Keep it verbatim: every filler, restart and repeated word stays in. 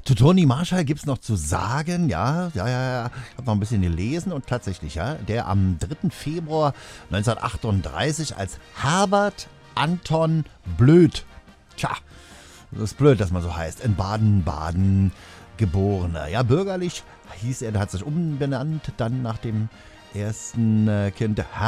Zu Toni Marshall gibt es noch zu sagen, ja, ja, ja, ja, ich habe noch ein bisschen gelesen und tatsächlich, ja, der am dritten Februar neunzehnhundertachtunddreißig als Herbert Anton Blöd, tja, das ist blöd, dass man so heißt, in Baden-Baden geborener. Ja, bürgerlich hieß er, der hat sich umbenannt, dann nach dem ersten äh, Kind